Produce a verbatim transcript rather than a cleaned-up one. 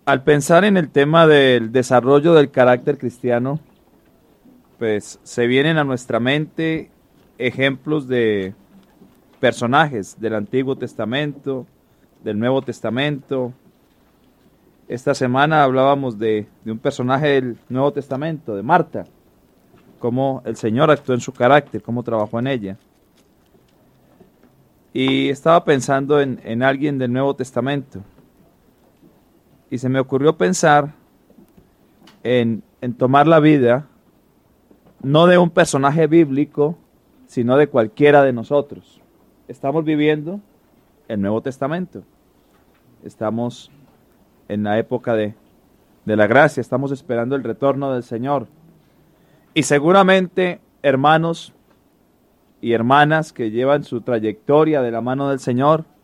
Al pensar en el tema del desarrollo del carácter cristiano, pues se vienen a nuestra mente ejemplos de personajes del Antiguo Testamento, del Nuevo Testamento. Esta semana hablábamos de, de un personaje del Nuevo Testamento, de Marta, cómo el Señor actuó en su carácter, cómo trabajó en ella. Y estaba pensando en, en alguien del Nuevo Testamento. Y se me ocurrió pensar en, en tomar la vida, no de un personaje bíblico, sino de cualquiera de nosotros. Estamos viviendo el Nuevo Testamento. Estamos en la época de, de la gracia, estamos esperando el retorno del Señor. Y seguramente, hermanos y hermanas que llevan su trayectoria de la mano del Señor,